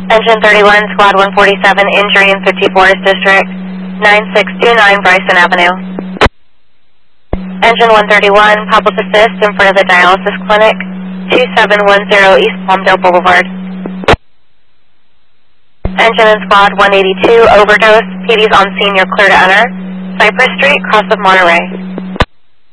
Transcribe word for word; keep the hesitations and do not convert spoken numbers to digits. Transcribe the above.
Engine thirty-one, Squad one forty-seven, injury in fifty-fourth District, nine six two nine Bryson Avenue. Engine one thirty-one, public assist in front of the dialysis clinic, two seven one zero East Palmdale Boulevard. Engine and Squad one eighty-two, overdose, P D's on scene, you're clear to enter. Cypress Street, cross of Monterey.